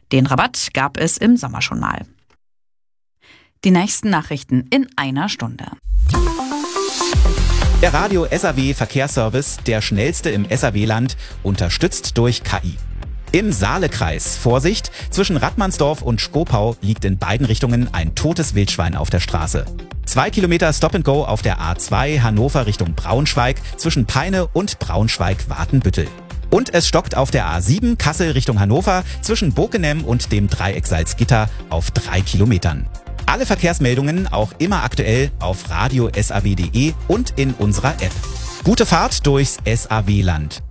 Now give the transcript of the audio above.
Den Rabatt gab es im Sommer schon mal. Die nächsten Nachrichten in einer Stunde. Der Radio SAW Verkehrsservice, der schnellste im SAW-Land, unterstützt durch KI. Im Saalekreis, Vorsicht, zwischen Rattmannsdorf und Schkopau liegt in beiden Richtungen ein totes Wildschwein auf der Straße. 2 Kilometer Stop-and-Go auf der A2 Hannover Richtung Braunschweig zwischen Peine und Braunschweig-Watenbüttel. Und es stockt auf der A7 Kassel Richtung Hannover zwischen Bockenem und dem Dreieck Salzgitter auf 3 Kilometern. Alle Verkehrsmeldungen auch immer aktuell auf radiosaw.de und in unserer App. Gute Fahrt durchs SAW-Land.